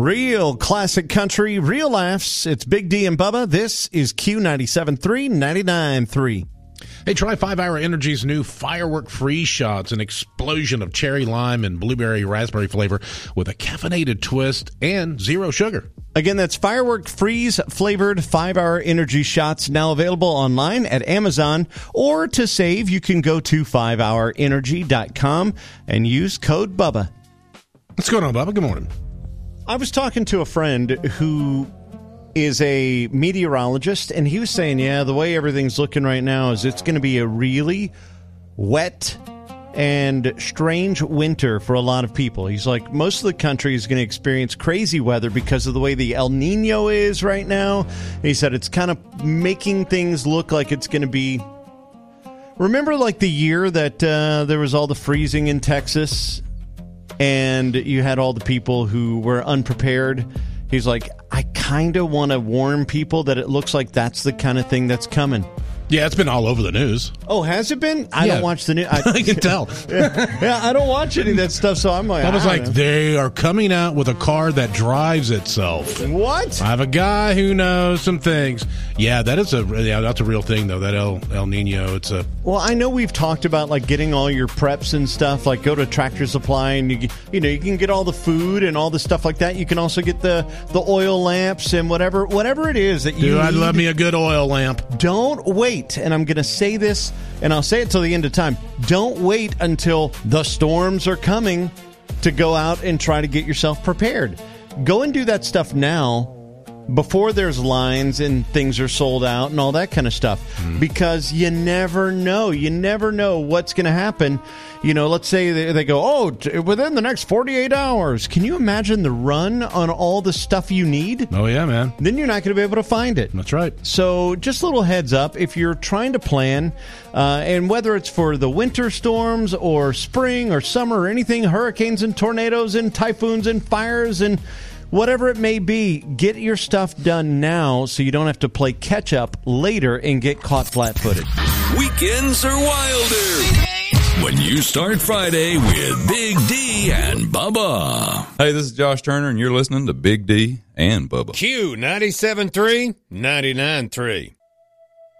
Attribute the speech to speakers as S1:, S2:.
S1: Real classic country, real laughs. It's Big D and Bubba. This is Q97.3, 99.3.
S2: Hey, try 5 Hour Energy's new Firework Freeze Shots, an explosion of cherry lime and blueberry raspberry flavor with a caffeinated twist and zero sugar.
S1: Again, that's Firework Freeze flavored 5 Hour Energy Shots, now available online at Amazon. Or to save, you can go to 5hourenergy.com and use code Bubba.
S2: What's going on, Bubba? Good morning.
S1: I was talking to a friend who is a meteorologist, and he was saying, yeah, the way everything's looking right now is it's going to be a really wet and strange winter for a lot of people. He's like, most of the country is going to experience crazy weather because of the way the El Nino is right now. And he said it's kind of making things look like it's going to be... Remember like the year that there was all the freezing in Texas and you had all the people who were unprepared? He's like, I kind of want to warn people that it looks like that's the kind of thing that's coming.
S2: Yeah, it's been all over the news.
S1: Oh, has it been? I don't watch the news.
S2: I can tell.
S1: Yeah, I don't watch any of that stuff, so I'm like...
S2: I was like, they are coming out with a car that drives itself.
S1: What?
S2: I have a guy who knows some things. Yeah, that's a real thing, though, that El Nino. It's a...
S1: Well, I know we've talked about, like, getting all your preps and stuff, like go to Tractor Supply and, you can get all the food and all the stuff like that. You can also get the oil lamps and whatever it is that you need.
S2: I'd love me a good oil lamp.
S1: Don't wait. And I'm going to say this, and I'll say it till the end of time. Don't wait until the storms are coming to go out and try to get yourself prepared. Go and do that stuff now before there's lines and things are sold out and all that kind of stuff. Because you never know. You never know what's going to happen. Let's say they go, within the next 48 hours. Can you imagine the run on all the stuff you need?
S2: Oh, yeah, man.
S1: Then you're not going to be able to find it.
S2: That's right.
S1: So just a little heads up, if you're trying to plan, and whether it's for the winter storms or spring or summer or anything, hurricanes and tornadoes and typhoons and fires and whatever it may be, get your stuff done now so you don't have to play catch up later and get caught flat-footed.
S3: Weekends are wilder when you start Friday with Big D and Bubba.
S4: Hey, this is Josh Turner, and you're listening to Big D and Bubba.
S5: Q97.3, 99.3.